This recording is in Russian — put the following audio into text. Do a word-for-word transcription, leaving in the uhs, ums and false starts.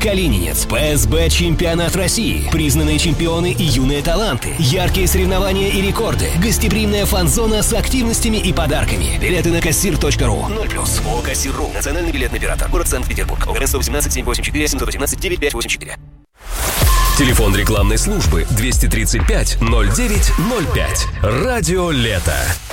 Калининец, ПСБ чемпионат России, признанные чемпионы и юные таланты, яркие соревнования и рекорды, гостеприимная фан-зона с активностями и подарками. Билеты на кассир точка ру. ноль плюс. ООО «Кассир.ру». Национальный билетный оператор. Город Санкт-Петербург. ОГРН сто восемнадцать семь восемь четыре семь один восемь девять пять восемь четыре. Телефон рекламной службы двести тридцать пять ноль девять ноль пять. Радио Лето.